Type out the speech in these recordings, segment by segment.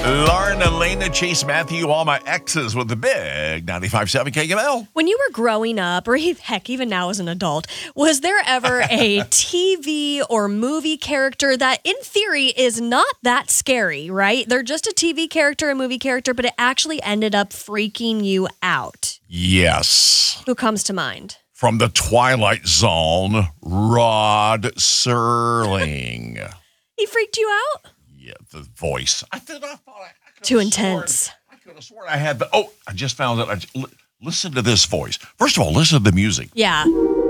Lauren, Elena, Chase, Matthew, all my exes with the big 95.7 KML. When you were growing up, or heck, even now as an adult, was there ever a TV or movie character that in theory is not that scary, right? They're just a TV character, a movie character, but it actually ended up freaking you out? Yes. Who comes to mind? From the Twilight Zone, Rod Serling. He freaked you out? Yeah, the voice. I thought I Too intense. I could have sworn I had the. Oh, I just found that. Listen to this voice. First of all, listen to the music. Yeah.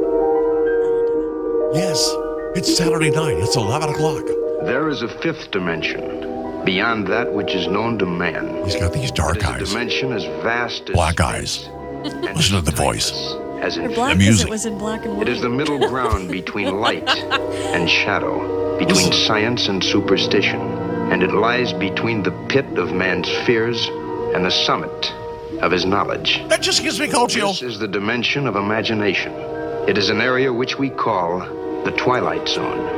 Yes, it's Saturday night. It's 11 o'clock. There is a fifth dimension, beyond that which is known to man. He's got these dark It is a eyes. dimension as vast as Black space, eyes. and Listen to the timeless voice. As Or infinity. black The as music. it was in black and white. It is the middle ground between light and shadow, between Listen. science and superstition, and it lies between the pit of man's fears and the summit of his knowledge. That just gives me cold This chills. is the dimension of imagination. It is an area which we call the Twilight Zone.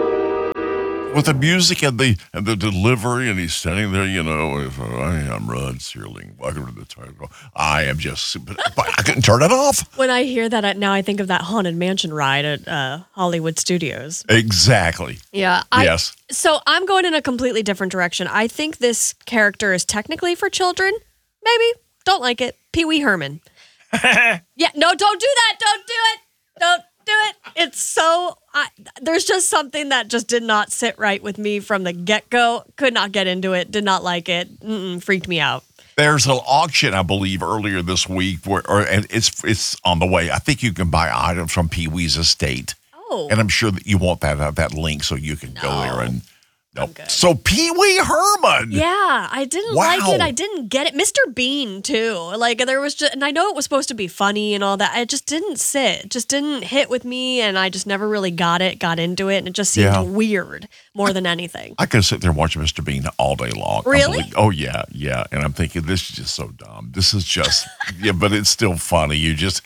With the music and the delivery, and he's standing there, you know, I am Rod Serling. Welcome to the title. I am just, but I couldn't turn it off. When I hear that, now I think of that Haunted Mansion ride at Hollywood Studios. Exactly. Yeah. Yes. So I'm going in a completely different direction. I think this character is technically for children. Maybe. Don't like it. Pee Wee Herman. Yeah. No, don't do that. Don't do it. Don't do it. It's so, there's just something that just did not sit right with me from the get-go. Could not get into it. Did not like it. Freaked me out. There's an auction, I believe, earlier this week, and it's on the way. I think you can buy items from Pee Wee's estate. Oh. And I'm sure that you want that link so you can go there and. Nope. good. So Pee Wee Herman. Yeah, I didn't like it. I didn't get it. Mr. Bean, too. Like, there was just, and I know it was supposed to be funny and all that. It just didn't sit. It just didn't hit with me, and I just never really got into it, and it just seemed weird more than anything. I could sit there and watch Mr. Bean all day long. Really? Oh, yeah. And I'm thinking, this is just so dumb. This is just, but it's still funny.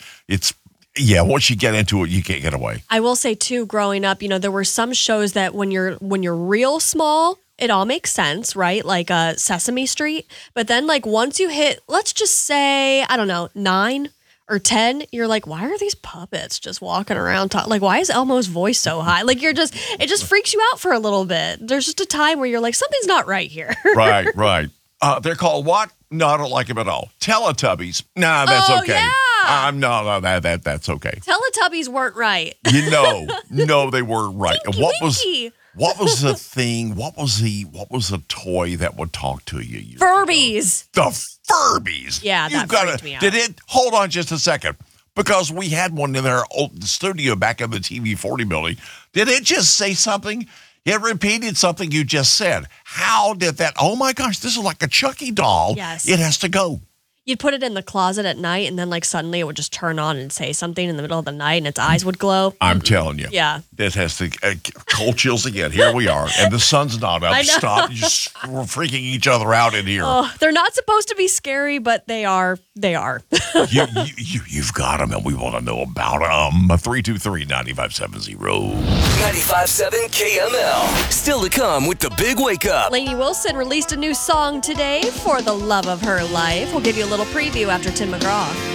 Once you get into it, you can't get away. I will say, too, growing up, there were some shows that when you're real small, it all makes sense, right? Like Sesame Street. But then, like, once you hit, let's just say, I don't know, 9 or 10, you're like, why are these puppets just walking around? Like, why is Elmo's voice so high? Like, it just freaks you out for a little bit. There's just a time where you're like, something's not right here. Right. They're called what? No, I don't like them at all. Teletubbies. Nah, that's okay. Yeah. No, that's okay. Teletubbies weren't right. No, they weren't right. Winky, Winky. What was the thing? What was the toy that would talk to you? Furbies. The Furbies. Yeah, that freaked me out. Did it? Hold on just a second. Because we had one in our old studio back in the TV 40 building. Did it just say something? It repeated something you just said. How did that? Oh my gosh, this is like a Chucky doll. Yes. It has to go. You'd put it in the closet at night, and then like suddenly it would just turn on and say something in the middle of the night, and its eyes would glow. I'm telling you. Yeah. That has to cold chills again. Here we are. And the sun's not up. I know. Stop. We're freaking each other out in here. Oh, they're not supposed to be scary, but they are. They are. You've got them, and we want to know about them. 323-9570. 95.7 KML. Still to come with the Big Wake Up. Lainey Wilson released a new song today, For the Love of Her Life. We'll give you a little preview after Tim McGraw.